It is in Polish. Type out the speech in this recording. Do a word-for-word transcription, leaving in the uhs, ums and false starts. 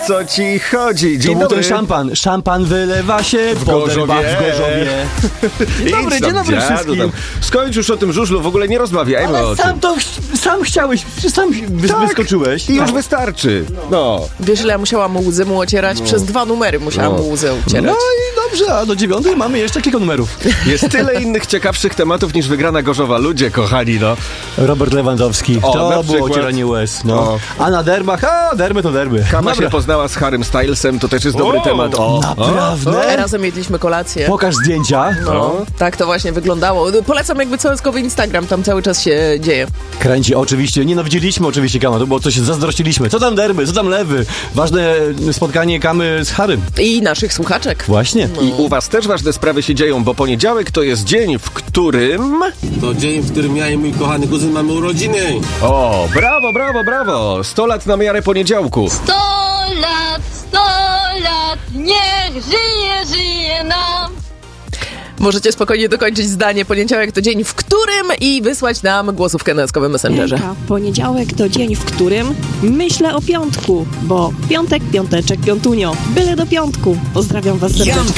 co ci chodzi? Dzień to dobry. był ten szampan. Szampan wylewa się W po Gorzowie. derbach w Gorzowie. Dzień dobry, Idź dzień tam, dobry dziadu wszystkim. tam. Skończ już o tym żużlu, w ogóle nie rozmawiajmy o Ale tym. sam to ch- sam chciałeś, sam wy- Tak, wyskoczyłeś. I już wystarczy. No. Wiesz, ile ja musiałam mu łzę mu ocierać? Przez dwa numery musiałam No. mu łzę No ocierać. i dobrze, a do dziewiątej mamy jeszcze kilka numerów. Jest tyle innych ciekawszych tematów niż wygrana Gorzowa. Ludzie kochani, no. Robert Lewandowski, O, na to było przykład. ocieranie łez. No. O. A na derbach, a derby to derby. Kama Dobra. się poznała z Harrym Stylesem, to też jest dobry O, temat. O, naprawdę? Razem jedliśmy kolację. Pokaż zdjęcia. No, tak to właśnie wyglądało. Polecam jakby całoskowy Instagram, tam cały czas się dzieje. Kręci, oczywiście. Nienawidziliśmy oczywiście Kama, to było coś, zazdrościliśmy. Co tam derby, co tam lewy? Ważne spotkanie Kamy z Harrym. I naszych słuchaczek. Właśnie. I u was też ważne sprawy się dzieją, bo poniedziałek to jest dzień, w którym... To dzień, w którym ja i mój kochany kuzyn mamy urodziny. O, brawo, brawo, brawo! sto lat na miarę poniedziałku. Sto lat, sto lat, niech żyje, żyje nam. Możecie spokojnie dokończyć zdanie. Poniedziałek to dzień, w którym i wysłać nam głosówkę na eskowym messengerze. Hejka, poniedziałek to dzień, w którym myślę o piątku, bo piątek, piąteczek, piątunio, byle do piątku. Pozdrawiam was serdecznie.